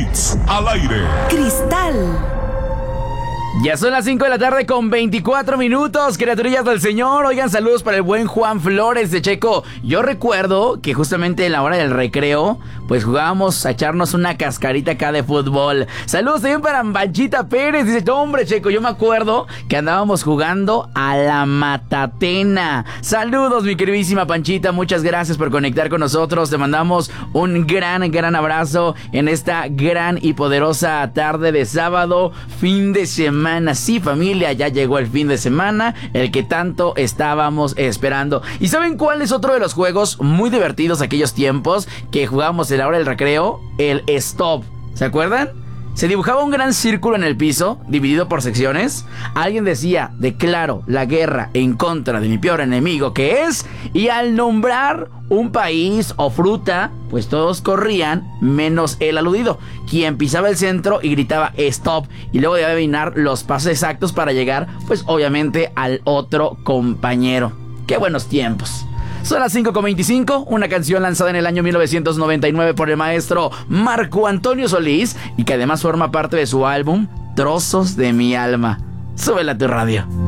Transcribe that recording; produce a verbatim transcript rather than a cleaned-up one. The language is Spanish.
Hits al aire. Cristal. Ya son las cinco de la tarde con veinticuatro minutos, criaturillas del Señor. Oigan, saludos para el buen Juan Flores de Checo. Yo recuerdo que justamente en la hora del recreo, pues jugábamos a echarnos una cascarita acá de fútbol. Saludos también para Panchita Pérez. Dice, hombre, Checo, yo me acuerdo que andábamos jugando a la matatena. Saludos, mi queridísima Panchita. Muchas gracias por conectar con nosotros. Te mandamos un gran, gran abrazo en esta gran y poderosa tarde de sábado, fin de semana. Sí, familia, ya llegó el fin de semana, el que tanto estábamos esperando. ¿Y saben cuál es otro de los juegos muy divertidos aquellos tiempos que jugábamos en la hora del recreo? El stop. ¿Se acuerdan? Se dibujaba un gran círculo en el piso, dividido por secciones. Alguien decía, declaro la guerra en contra de mi peor enemigo, que es... Y al nombrar un país o fruta, pues todos corrían, menos el aludido, quien pisaba el centro y gritaba stop. Y luego debía adivinar los pasos exactos para llegar, pues obviamente, al otro compañero. ¡Qué buenos tiempos! Son las cinco con veinticinco, una canción lanzada en el año mil novecientos noventa y nueve por el maestro Marco Antonio Solís y que además forma parte de su álbum Trozos de mi alma. Súbela a tu radio.